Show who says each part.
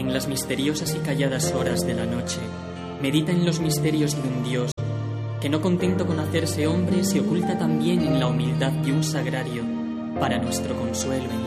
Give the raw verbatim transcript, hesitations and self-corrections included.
Speaker 1: En las misteriosas y calladas horas de la noche, medita en los misterios de un Dios que, no contento con hacerse hombre, se oculta también en la humildad de un sagrario para nuestro consuelo en